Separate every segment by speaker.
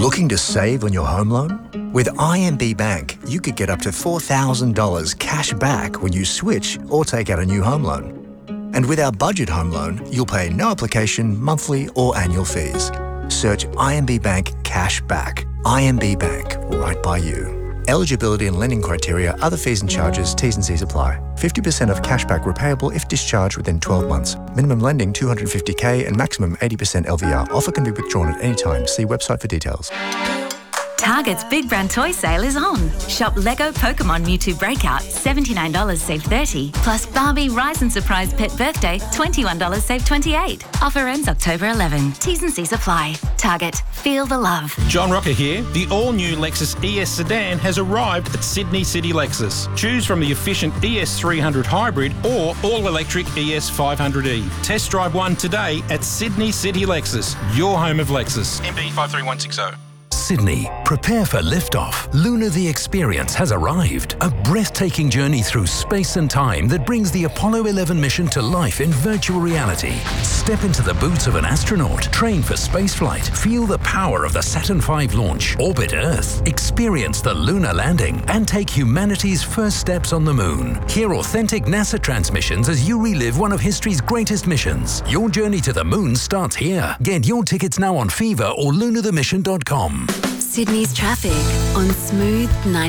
Speaker 1: Looking to save on your home loan? With IMB Bank, you could get up to $4,000 cash back when you switch or take out a new home loan. And with our budget home loan, you'll pay no application, monthly or annual fees. Search IMB Bank Cash Back. IMB Bank, right by you. Eligibility and lending criteria, other fees and charges, T's and C's apply. 50% of cashback repayable if discharged within 12 months. Minimum lending $250K and maximum 80% LVR. Offer can be withdrawn at any time. See website for details.
Speaker 2: Target's Big Brand Toy Sale is on. Shop Lego Pokemon Mewtwo Breakout, $79 save $30. Plus Barbie Rise and Surprise Pet Birthday, $21 save $28. Offer ends October 11. T's and C's apply. Target, feel the love.
Speaker 3: John Rocker here. The all-new Lexus ES sedan has arrived at Sydney City Lexus. Choose from the efficient ES300 Hybrid or all-electric ES500E. Test drive one today at Sydney City Lexus, your home of Lexus. MB 53160.
Speaker 4: Sydney, prepare for liftoff. Luna the Experience has arrived. A breathtaking journey through space and time that brings the Apollo 11 mission to life in virtual reality. Step into the boots of an astronaut, train for spaceflight, feel the power of the Saturn V launch, orbit Earth, experience the lunar landing, and take humanity's first steps on the moon. Hear authentic NASA transmissions as you relive one of history's greatest missions. Your journey to the moon starts here. Get your tickets now on Fever or lunarthemission.com.
Speaker 5: Sydney's traffic on Smooth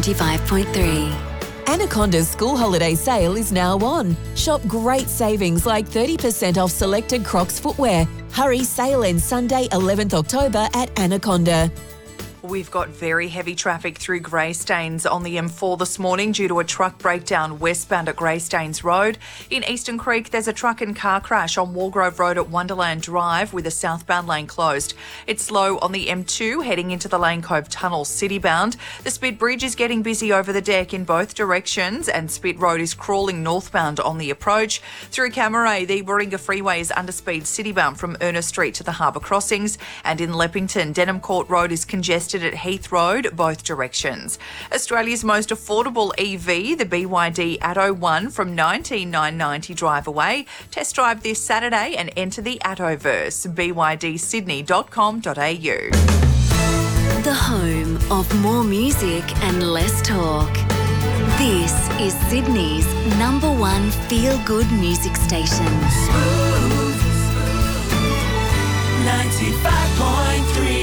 Speaker 5: 95.3.
Speaker 6: Anaconda's school holiday sale is now on. Shop great savings like 30% off selected Crocs footwear. Hurry, sale ends Sunday 11th October at Anaconda.
Speaker 7: We've got very heavy traffic through Greystanes on the M4 this morning due to a truck breakdown westbound at Greystanes Road. In Eastern Creek, there's a truck and car crash on Walgrove Road at Wonderland Drive with a southbound lane closed. It's slow on the M2 heading into the Lane Cove Tunnel citybound. The Spit Bridge is getting busy over the deck in both directions and Spit Road is crawling northbound on the approach. Through Camaray, the Warringah Freeway is underspeed citybound from Ernest Street to the Harbour Crossings, and in Leppington, Denham Court Road is congested at Heath Road, both directions. Australia's most affordable EV, the BYD Atto 1 from $19,990 drive away. Test drive this Saturday and enter the Attoverse. BYDSydney.com.au.
Speaker 5: The home of more music and less talk. This is Sydney's #1 feel-good music station.
Speaker 8: Smooth 95.3.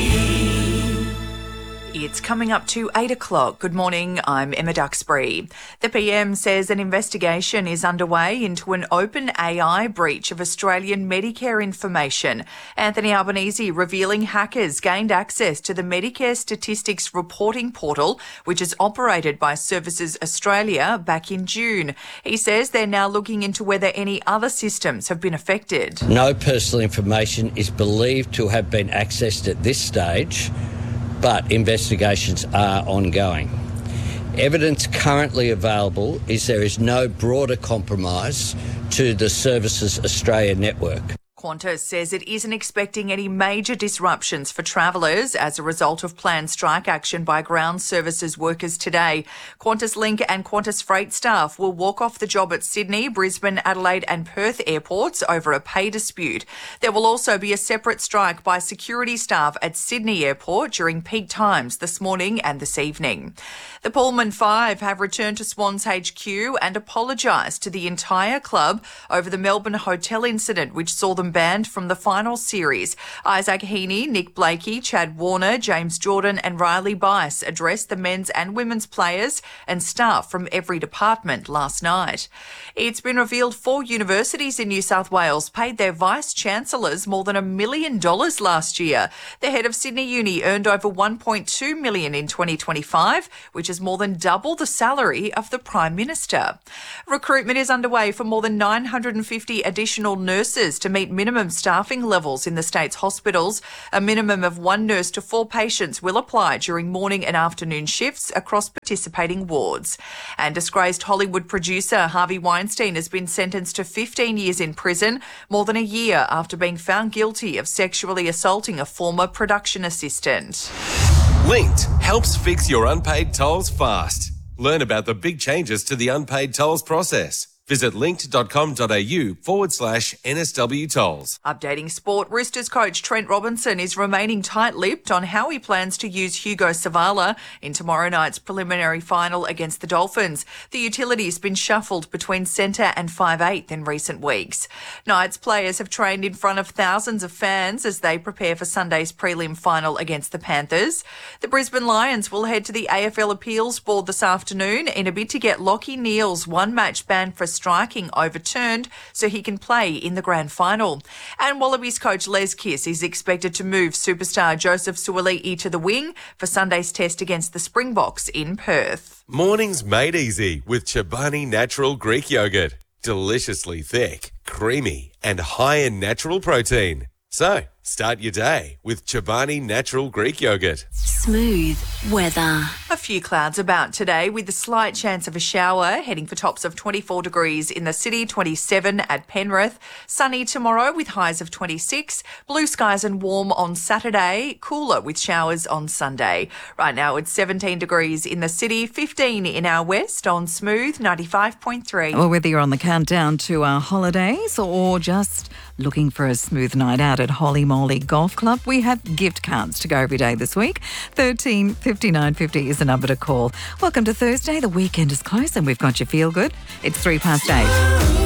Speaker 7: It's coming up to 8 o'clock. Good morning, I'm Emma Duxbury. The PM says an investigation is underway into an OpenAI breach of Australian Medicare information. Anthony Albanese revealing hackers gained access to the Medicare Statistics Reporting Portal, which is operated by Services Australia, back in June. He says they're now looking into whether any other systems have been affected.
Speaker 9: No personal information is believed to have been accessed at this stage, but investigations are ongoing. Evidence currently available is there is no broader compromise to the Services Australia network.
Speaker 7: Qantas says it isn't expecting any major disruptions for travellers as a result of planned strike action by ground services workers today. Qantas Link and Qantas Freight staff will walk off the job at Sydney, Brisbane, Adelaide and Perth airports over a pay dispute. There will also be a separate strike by security staff at Sydney Airport during peak times this morning and this evening. The Pullman Five have returned to Swans HQ and apologised to the entire club over the Melbourne hotel incident, which saw them banned from the final series. Isaac Heaney, Nick Blakey, Chad Warner, James Jordan and Riley Bice addressed the men's and women's players and staff from every department last night. It's been revealed 4 universities in New South Wales paid their vice-chancellors more than $1 million last year. The head of Sydney Uni earned over $1.2 million in 2025, which is more than double the salary of the Prime Minister. Recruitment is underway for more than 950 additional nurses to meet minimum staffing levels in the state's hospitals. A minimum of 1 nurse to 4 patients will apply during morning and afternoon shifts across participating wards. And disgraced Hollywood producer Harvey Weinstein has been sentenced to 15 years in prison, more than a year after being found guilty of sexually assaulting a former production assistant.
Speaker 10: Linked helps fix your unpaid tolls fast. Learn about the big changes to the unpaid tolls process. Visit linked.com.au/NSW tolls.
Speaker 7: Updating sport, Roosters coach Trent Robinson is remaining tight-lipped on how he plans to use Hugo Savala in tomorrow night's preliminary final against the Dolphins. The utility's been shuffled between centre and 5'8" in recent weeks. Knights players have trained in front of thousands of fans as they prepare for Sunday's prelim final against the Panthers. The Brisbane Lions will head to the AFL Appeals Board this afternoon in a bid to get Lachie Neale's one-match ban for striking overturned so he can play in the grand final. And Wallabies coach Les Kiss is expected to move superstar Joseph Suoli'i to the wing for Sunday's test against the Springboks in Perth.
Speaker 10: Mornings made easy with Chobani Natural Greek Yogurt. Deliciously thick, creamy and high in natural protein. So, start your day with Chobani Natural Greek Yogurt.
Speaker 5: Smooth weather.
Speaker 7: A few clouds about today with a slight chance of a shower, heading for tops of 24 degrees in the city, 27 at Penrith. Sunny tomorrow with highs of 26. Blue skies and warm on Saturday, cooler with showers on Sunday. Right now it's 17 degrees in the city, 15 in our west on Smooth 95.3.
Speaker 11: Well, whether you're on the countdown to our holidays or just looking for a smooth night out at Holly Moly Golf Club, we have gift cards to go every day this week. 13 59 50 is the number to call. Welcome to Thursday. The weekend is close and we've got you feel good. It's 8:03.